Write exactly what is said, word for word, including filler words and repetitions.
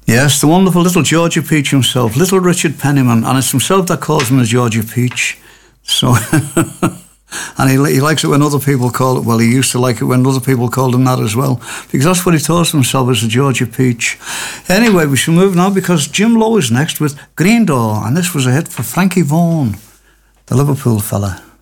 Yes, the wonderful little Georgie Peach himself, little Richard Penniman, and it's himself that calls him the Georgie Peach. So, and he, he likes it when other people call it, well, he used to like it when other people called him that as well, because that's what he thought of himself as the Georgie Peach. Anyway, we shall move now, because Jim Lowe is next with Green Door, and this was a hit for Frankie Vaughan, the Liverpool fella.